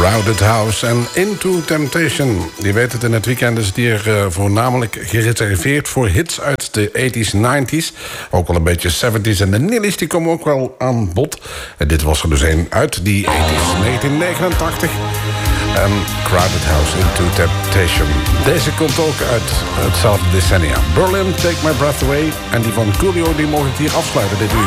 Crowded House en Into Temptation. Je weet het, in het weekend is het hier voornamelijk gereserveerd voor hits uit de 80s, 90s. Ook wel een beetje 70s en de nillies die komen ook wel aan bod. En dit was er dus een uit die 80s, 1989. En Crowded House, Into Temptation. Deze komt ook uit hetzelfde decennia. Berlin, Take My Breath Away. En die van Coolio, die mogen ik hier afsluiten dit uur.